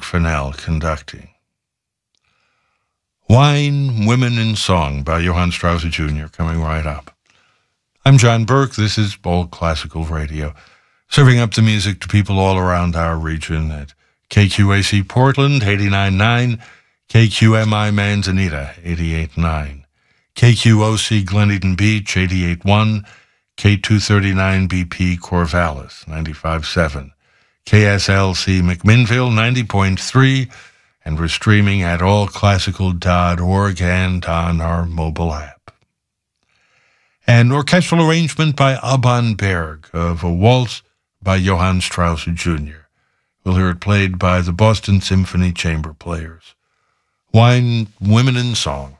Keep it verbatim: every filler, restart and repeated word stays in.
Fennell conducting. Wine, Women, and Song by Johann Strauss Junior coming right up. I'm John Burke. This is Bold Classical Radio, serving up the music to people all around our region at K Q A C Portland, eighty-nine point nine, K Q M I Manzanita, eighty-eight point nine, K Q O C Glen Eden Beach, eighty-eight point one, K two thirty-nine B P Corvallis, ninety-five point seven, K S L C McMinnville, ninety point three, and we're streaming at all classical dot org and on our mobile app. An orchestral arrangement by Alban Berg of a waltz by Johann Strauss Junior We'll hear it played by the Boston Symphony Chamber Players. Wine, Women, and Song.